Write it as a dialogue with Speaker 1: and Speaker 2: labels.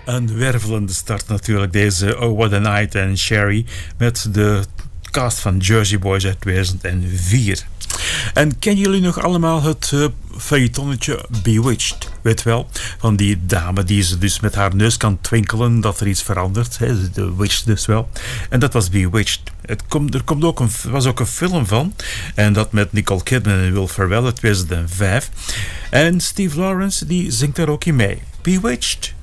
Speaker 1: Een wervelende start natuurlijk, deze Oh What a Night en Sherry met de cast van Jersey Boys uit 2004. En kennen jullie nog allemaal het feuilletonnetje Bewitched? Weet wel, van die dame die ze dus met haar neus kan twinkelen dat er iets verandert. Hè? De witch dus wel. En dat was Bewitched. Was ook een film van. En dat met Nicole Kidman en Will Ferrell uit 2005. En Steve Lawrence die zingt daar ook in mee. Bewitched.